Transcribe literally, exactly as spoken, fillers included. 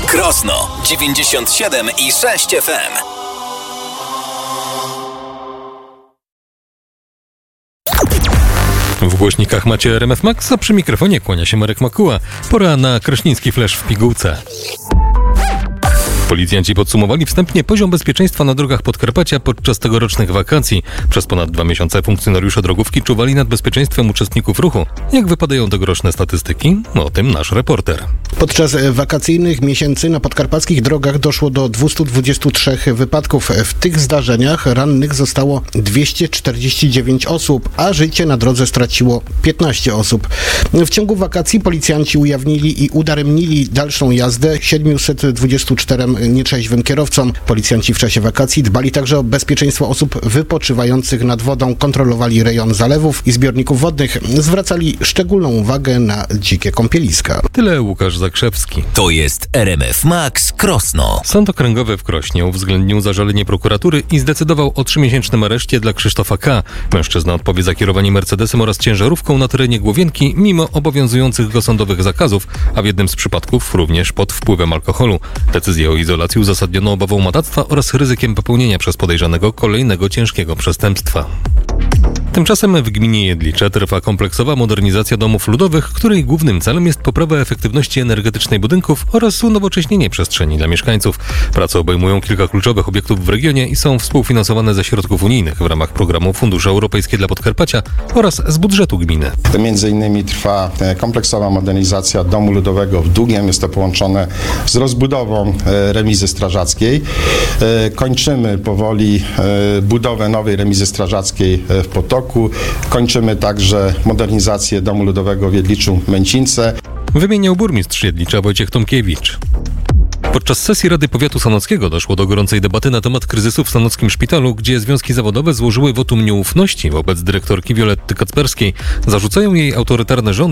Krosno dziewięćdziesiąt siedem i sześć F M. W głośnikach macie R M F Max, a przy mikrofonie kłania się Marek Makuła. Pora na krośnicki flash w pigułce. Policjanci podsumowali wstępnie poziom bezpieczeństwa na drogach Podkarpacia podczas tegorocznych wakacji. Przez ponad dwa miesiące funkcjonariusze drogówki czuwali nad bezpieczeństwem uczestników ruchu. Jak wypadają tegoroczne statystyki? O tym nasz reporter. Podczas wakacyjnych miesięcy na podkarpackich drogach doszło do dwieście dwadzieścia trzy wypadków. W tych zdarzeniach rannych zostało dwieście czterdzieści dziewięć osób, a życie na drodze straciło piętnaście osób. W ciągu wakacji policjanci ujawnili i udaremnili dalszą jazdę siedmiuset dwudziestu czterem nietrzeźwym kierowcom. Policjanci w czasie wakacji dbali także o bezpieczeństwo osób wypoczywających nad wodą, kontrolowali rejon zalewów i zbiorników wodnych, zwracali szczególną uwagę na dzikie kąpieliska. Tyle Łukasz Zakrzewski. To jest R M F Max Krosno. Sąd Okręgowy w Krośnie uwzględnił zażalenie prokuratury i zdecydował o trzymiesięcznym areszcie dla Krzysztofa K. Mężczyzna odpowie za kierowanie Mercedesem oraz ciężarówką na terenie Głowienki mimo obowiązujących go sądowych zakazów, a w jednym z przypadków również pod wpływem alkoholu. Decyzję o izolacji uzasadniono obawą matactwa oraz ryzykiem popełnienia przez podejrzanego kolejnego ciężkiego przestępstwa. Tymczasem w gminie Jedlicze trwa kompleksowa modernizacja domów ludowych, której głównym celem jest poprawa efektywności energetycznej budynków oraz unowocześnienie przestrzeni dla mieszkańców. Prace obejmują kilka kluczowych obiektów w regionie i są współfinansowane ze środków unijnych w ramach programu Fundusze Europejskie dla Podkarpacia oraz z budżetu gminy. Między innymi trwa kompleksowa modernizacja domu ludowego w Długiem. Jest to połączone z rozbudową remizy strażackiej. Kończymy powoli budowę nowej remizy strażackiej w Potoku. Kończymy także modernizację domu ludowego w Jedliczu-Męcince. Wymieniał burmistrz Jedlicza Wojciech Tomkiewicz. Podczas sesji Rady Powiatu Sanockiego doszło do gorącej debaty na temat kryzysu w sanockim szpitalu, gdzie związki zawodowe złożyły wotum nieufności wobec dyrektorki Violetty Kacperskiej. Zarzucają jej autorytarne rządy